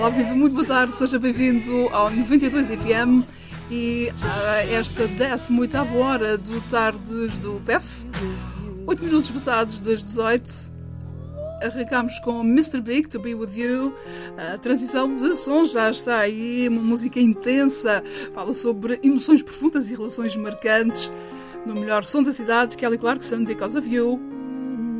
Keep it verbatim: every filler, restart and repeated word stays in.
Olá, viva, muito boa tarde, seja bem-vindo ao noventa e dois F M e a esta décima oitava hora do Tardes do P E F. oito minutos passados das dezoito, arrancámos com mister Big, To Be With You. A transição de som já está aí, uma música intensa, fala sobre emoções profundas e relações marcantes. No melhor som da cidade, Kelly Clarkson, Because of You.